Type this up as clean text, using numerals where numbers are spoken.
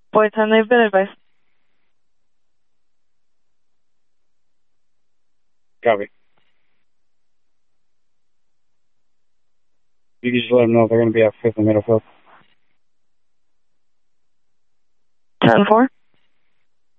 Boy 10, they've been advised. Copy. You can just let them know they're going to be at 5th and Middlefield. 10-4.